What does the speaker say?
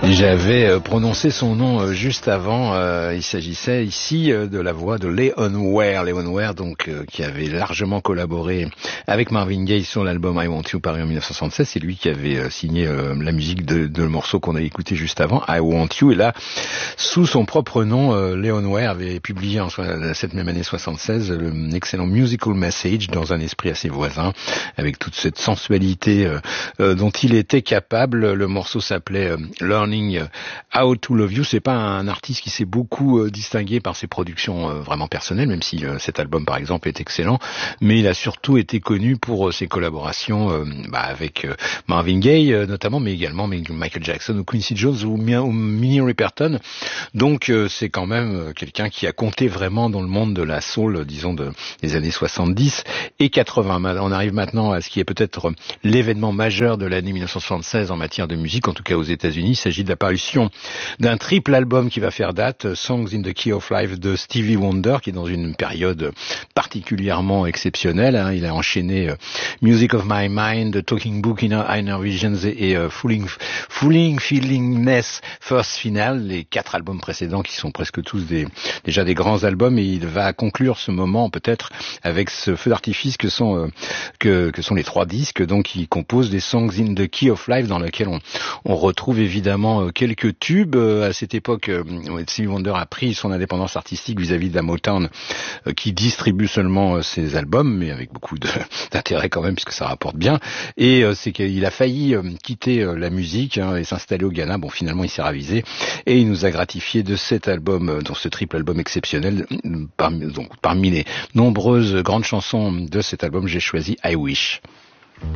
J'avais prononcé son nom juste avant. Il s'agissait ici de la voix de Leon Ware. Leon Ware, donc, qui avait largement collaboré avec Marvin Gaye sur l'album I Want You paru en 1976. C'est lui qui avait signé la musique de le morceau qu'on a écouté juste avant, I Want You. Et là, sous son propre nom, Leon Ware avait publié en cette même année 76 l'excellent Musical Message dans un esprit assez voisin, avec toute cette sensualité dont il était capable. Le morceau s'appelait Learning How to Love You. C'est pas un artiste qui s'est beaucoup distingué par ses productions vraiment personnelles, même si cet album par exemple est excellent, mais il a surtout été connu pour ses collaborations avec Marvin Gaye notamment, mais également Michael Jackson ou Quincy Jones ou Minnie Riperton. Donc c'est quand même quelqu'un qui a compté vraiment dans le monde de la soul, disons des années 70 et 80. On arrive maintenant à ce qui est peut-être l'événement majeur de l'année 1976 en matière de musique, en tout cas aux États-Unis. Il s'agit de l'apparition d'un triple album qui va faire date, Songs in the Key of Life de Stevie Wonder, qui est dans une période particulièrement exceptionnelle. Il a enchaîné Music of My Mind, Talking Book, Inner Visions et Fooling Feelingness First Final, les 4 albums précédents qui sont presque tous déjà des grands albums, et il va conclure ce moment peut-être avec ce feu d'artifice que sont les 3 disques, donc qui composent des Songs in the Key of Life, dans lequel on retrouve évidemment quelques tubes. À cette époque, Stevie Wonder a pris son indépendance artistique vis-à-vis de la Motown, qui distribue seulement ses albums, mais avec beaucoup d'intérêt quand même, puisque ça rapporte bien. Et c'est qu'il a failli quitter la musique et s'installer au Ghana. Bon, finalement, il s'est ravisé et il nous a gratifié de cet album, dans ce triple album exceptionnel. Parmi les nombreuses grandes chansons de cet album, j'ai choisi I Wish.